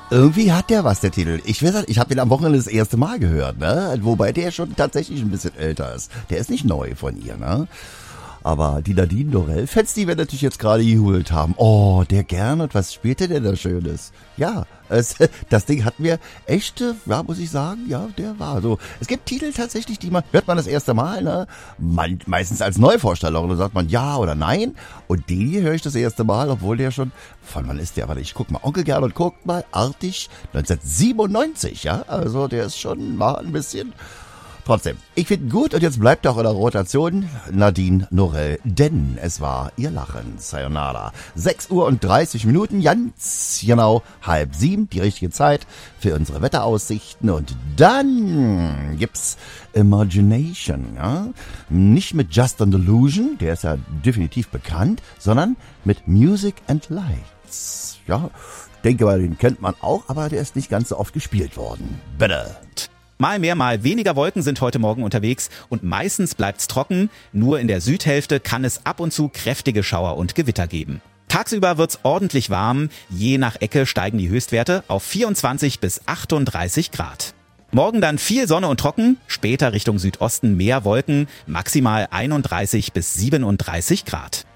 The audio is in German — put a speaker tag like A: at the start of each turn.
A: Irgendwie hat der was, der Titel. Ich habe den am Wochenende das erste Mal gehört, ne? Wobei der schon tatsächlich ein bisschen älter ist. Der ist nicht neu von ihr, ne? Aber die Nadine Dorell-Fans, die werden natürlich jetzt gerade gejubelt haben. Oh, der Gernot, was spielte der da Schönes? Ja, das Ding hat mir echt, ja, muss ich sagen, ja, der war so. Es gibt Titel tatsächlich, hört man das erste Mal, ne? Meistens als Neuvorstellung, da sagt man ja oder nein. Und den hier höre ich das erste Mal, obwohl der schon, von wann ist der? Warte, ich guck mal. Onkel Gernot, guckt mal, artig, 1997, ja? Also der ist schon mal ein bisschen. Trotzdem, ich finde ihn gut und jetzt bleibt auch in der Rotation Nadine Dorell, denn es war ihr Lachen. Sayonara. 6:30 Uhr, ganz genau 6:30, die richtige Zeit für unsere Wetteraussichten. Und dann gibt's Imagination, ja? Nicht mit Just an Delusion, der ist ja definitiv bekannt, sondern mit Music and Lights. Ja, ich denke mal, den kennt man auch, aber der ist nicht ganz so oft gespielt worden. Bitte.
B: Mal mehr, mal weniger Wolken sind heute Morgen unterwegs und meistens bleibt's trocken. Nur in der Südhälfte kann es ab und zu kräftige Schauer und Gewitter geben. Tagsüber wird's ordentlich warm. Je nach Ecke steigen die Höchstwerte auf 24 bis 38 Grad. Morgen dann viel Sonne und trocken, später Richtung Südosten mehr Wolken, maximal 31 bis 37 Grad.